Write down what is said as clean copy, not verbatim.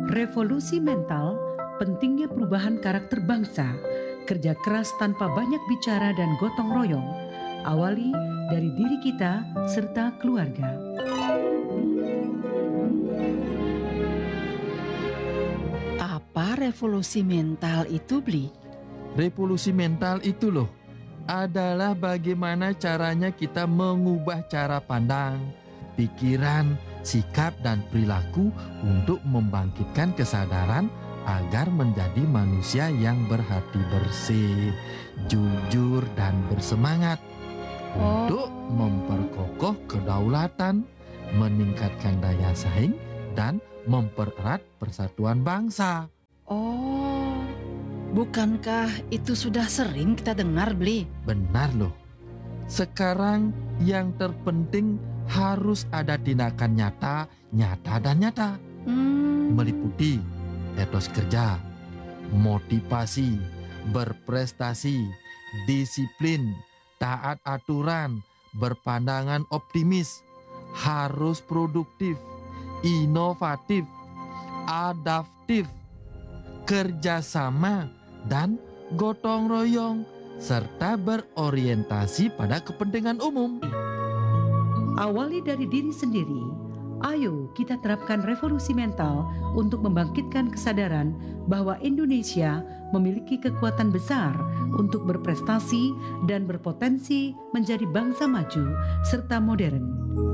Revolusi mental, pentingnya perubahan karakter bangsa, kerja keras tanpa banyak bicara dan gotong royong, awali dari diri kita serta keluarga. Apa revolusi mental itu, Bli? Revolusi mental itu loh adalah bagaimana caranya kita mengubah cara pandang, pikiran, sikap dan perilaku untuk membangkitkan kesadaran agar menjadi manusia yang berhati bersih, jujur dan bersemangat untuk memperkokoh kedaulatan, meningkatkan daya saing dan mempererat persatuan bangsa. Oh, bukankah itu sudah sering kita dengar, Bli? Benar loh. Sekarang yang terpenting harus ada tindakan nyata dan nyata. Meliputi etos kerja, motivasi, berprestasi, disiplin, taat aturan, berpandangan optimis, harus produktif, inovatif, adaptif, kerjasama, dan gotong royong, serta berorientasi pada kepentingan umum. Awali dari diri sendiri. Ayo kita terapkan revolusi mental untuk membangkitkan kesadaran bahwa Indonesia memiliki kekuatan besar untuk berprestasi dan berpotensi menjadi bangsa maju serta modern.